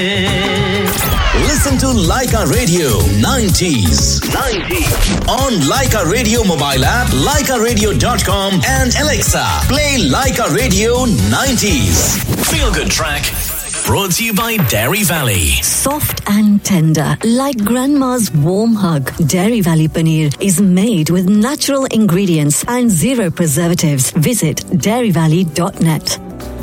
Listen to Laika Radio 90s on Laika Radio mobile app, laikaradio.com and Alexa. Play Laika Radio 90s. Feel good track. Brought to you by Dairy Valley. Soft and tender, like grandma's warm hug. Dairy Valley paneer is made with natural ingredients and zero preservatives. Visit dairyvalley.net.